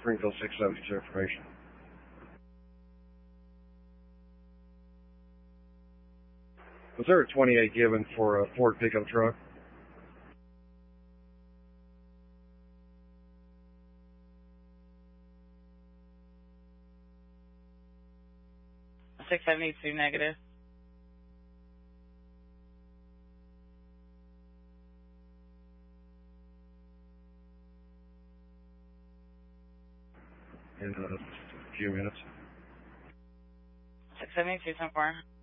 Springfield 672 information. Was there a 28 given for a Ford pickup truck? $672 negative. In a few minutes. 672 10-4.